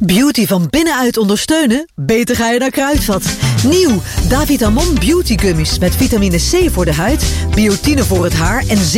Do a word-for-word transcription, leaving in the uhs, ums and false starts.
Beauty van binnenuit ondersteunen? Beter ga je naar Kruidvat. Nieuw, Davitamon Beauty Gummies met vitamine C voor de huid, biotine voor het haar en